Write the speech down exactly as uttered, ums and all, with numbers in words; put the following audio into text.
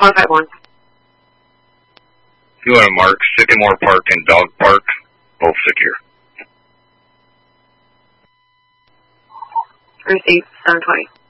five five one. You want to mark Sycamore Park and Dog Park, both secure. Received, seven twenty.